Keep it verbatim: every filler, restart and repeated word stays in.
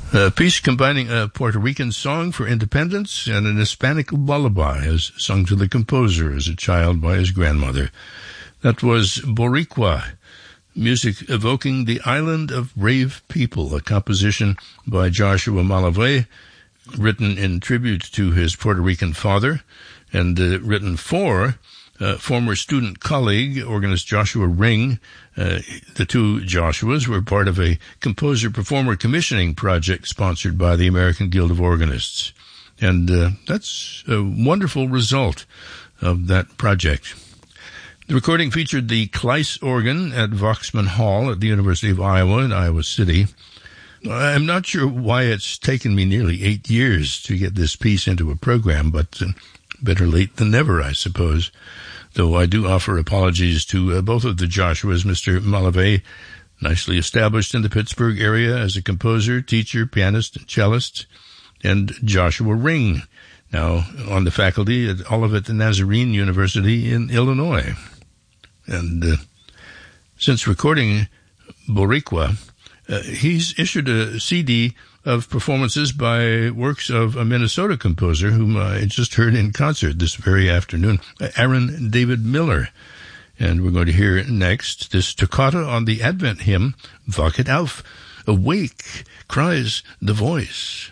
A piece combining a Puerto Rican song for independence and an Hispanic lullaby as sung to the composer as a child by his grandmother. That was Boricua, music evoking the island of brave people, a composition by Joshua Malavey, written in tribute to his Puerto Rican father, and uh, written for uh, former student colleague, organist Joshua Ring. Uh, the two Joshuas were part of a composer-performer commissioning project sponsored by the American Guild of Organists. And uh, that's a wonderful result of that project. The recording featured the Kleiss organ at Voxman Hall at the University of Iowa in Iowa City. I'm not sure why it's taken me nearly eight years to get this piece into a program, but uh, better late than never, I suppose. Though I do offer apologies to uh, both of the Joshuas, Mister Malavey, nicely established in the Pittsburgh area as a composer, teacher, pianist, and cellist, and Joshua Ring, now on the faculty at Olivet Nazarene University in Illinois. And uh, since recording Boricua, uh, he's issued a C D of performances by works of a Minnesota composer whom I just heard in concert this very afternoon, Aaron David Miller. And we're going to hear next this toccata on the Advent hymn, Wachet auf, awake, cries the voice.